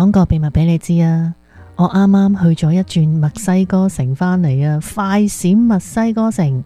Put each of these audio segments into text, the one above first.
講個秘密俾你知啊！我啱啱去咗一轉墨西哥城返嚟啊，快閃墨西哥城。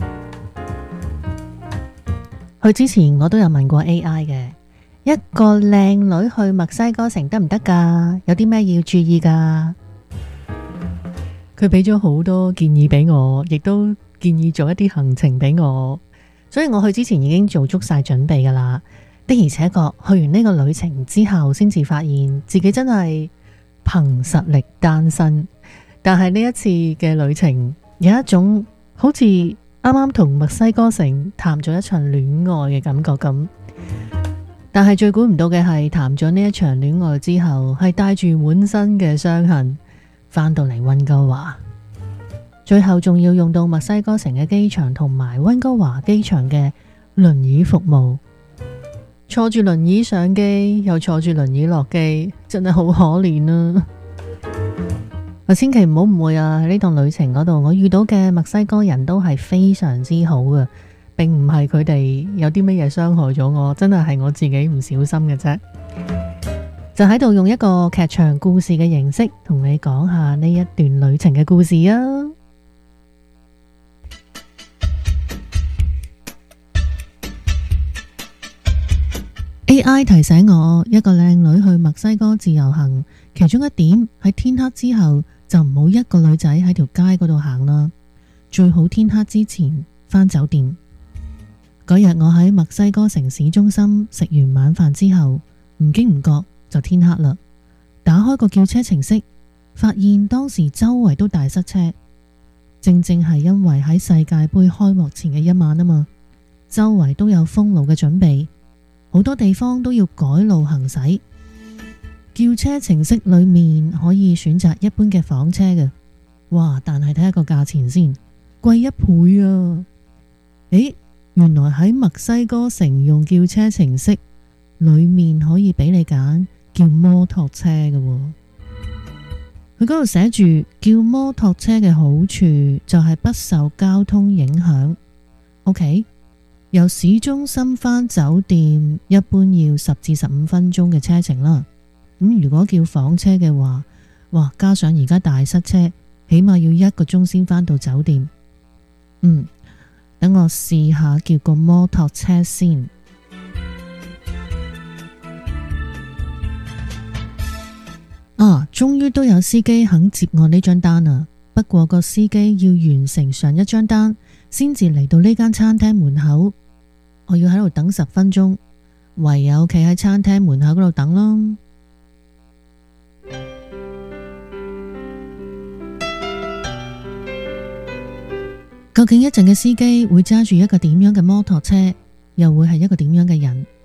去之前我都有問過 AI 嘅，一個靚女去墨西哥城得唔得㗎？有啲咩要注意㗎？佢俾咗好多建議俾我，亦都建議做一啲行程俾我，所以我去之前已經做足晒準備㗎啦。的而且確去完呢個旅程之後，先至發現自己真係憑實力單身。但係呢一次嘅旅程有一種好似啱啱同墨西哥城談咗一場戀愛嘅感覺咁。但係最估唔到嘅係，談咗呢一場戀愛之後，係帶住滿身嘅傷痕返到嚟溫哥華，最後仲要用到墨西哥城嘅機場同埋溫哥華機場嘅輪椅服務。坐住輪椅上機，又坐住輪椅落機，真係好可憐啊！千祈唔好誤會啊！喺呢趟旅程嗰度，我遇到嘅墨西哥人都係非常之好嘅，並唔係佢哋有啲乜嘢傷害咗我，真係我自己唔小心嘅啫。就喺度用一個劇場故事嘅形式，同你講下呢一段旅程嘅故事啊！AI 提醒我，一個靚女去墨西哥自由行，其中一點喺天黑之後就唔好一個女仔喺條街嗰度行啦，最好天黑之前返酒店。嗰日我喺墨西哥城市中心食完晚飯之後，唔經唔覺就天黑啦。打開個叫車程式，發現當時周圍都大塞車，正正係因為喺世界盃開幕前嘅一晚啊嘛，周圍都有封路嘅準備。好多地方都要改路行駛，叫車程式裏面可以選擇一般嘅房車嘅，哇！但係睇下個價錢先，貴1倍啊！誒，原來喺墨西哥城用叫車程式裏面可以俾你揀叫摩托車嘅喎，佢嗰度寫住叫摩托車嘅好處就係不受交通影響。OK。由市中心返酒店一般要10至15分鐘嘅車程啦。如果叫房車嘅話，哇，加上而家大塞車，起碼要1個鐘先返到酒店。等我試下叫個摩托車先。終於都有司機肯接我呢張單啦。不過個司機要完成上一張單，先至嚟到呢間餐廳門口，我要喺度等10分鐘，唯有企喺餐廳門口嗰度等咯。究竟一陣嘅司機會揸住一個點樣嘅摩托車，又會係一個點樣嘅人？